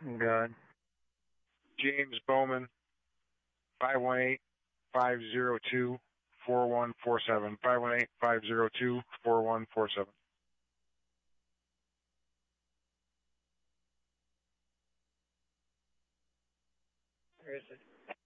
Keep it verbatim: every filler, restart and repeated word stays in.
Good. James Bowman, five one eight, five zero two, four one four seven. five one eight, five zero two, four one four seven. Where is it?